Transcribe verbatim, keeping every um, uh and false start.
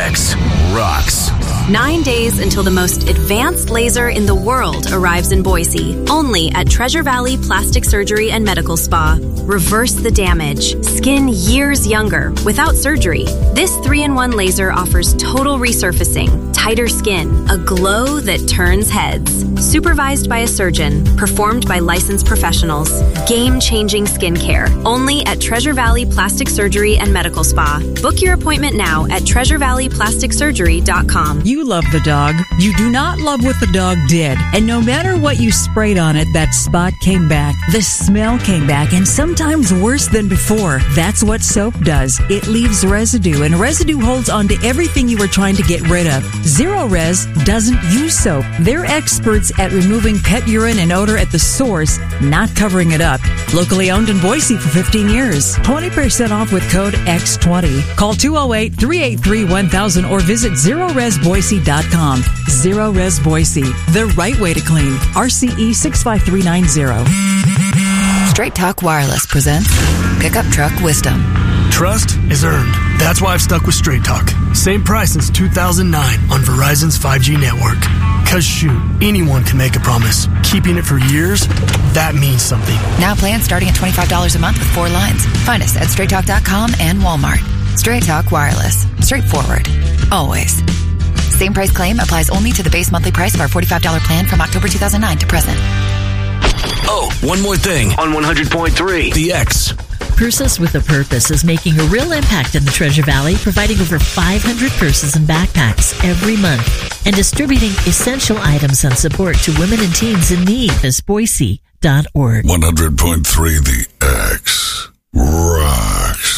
X rocks. Nine days until the most advanced laser in the world arrives in Boise, only at Treasure Valley Plastic Surgery and Medical Spa. Reverse the damage. Skin years younger without surgery. This three in one laser offers total resurfacing, tighter skin, a glow that turns heads. Supervised by a surgeon, performed by licensed professionals. Game-changing skincare, only at Treasure Valley Plastic Surgery and Medical Spa. Book your appointment now at treasure valley plastic surgery dot com. You love the dog. You do not love what the dog did. And no matter what you sprayed on it, that spot came back. The smell came back, and sometimes worse than before. That's what soap does. It leaves residue, and residue holds on to everything you were trying to get rid of. Zero Res doesn't use soap. They're experts at removing pet urine and odor at the source, not covering it up. Locally owned in Boise for fifteen years. twenty percent off with code X twenty. Call two oh eight, three eight three, one thousand or visit zero res boise dot com. Zero Res Boise, the right way to clean. R C E six five three nine zero. Straight Talk Wireless presents Pickup Truck Wisdom. Trust is earned. That's why I've stuck with Straight Talk. Same price since two thousand nine on Verizon's five G network. Cause shoot, anyone can make a promise. Keeping it for years, that means something. Now plans starting at twenty-five dollars a month with four lines. Find us at straight talk dot com and Walmart. Straight Talk Wireless. Straightforward. Always. Same price claim applies only to the base monthly price of our forty-five dollars plan from October two thousand nine to present. Oh, one more thing on one hundred point three The X. Purses with a Purpose is making a real impact in the Treasure Valley, providing over five hundred purses and backpacks every month and distributing essential items and support to women and teens in need. Visit Boise dot org. one hundred point three The X rocks.